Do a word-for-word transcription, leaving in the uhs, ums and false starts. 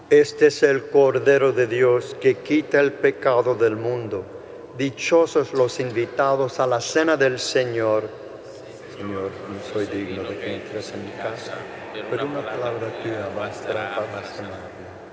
Este es el Cordero de Dios que quita el pecado del mundo. Dichosos los invitados a la cena del Señor. Señor, no soy digno de que entres en mi casa, pero una palabra tuya bastará para sanarme.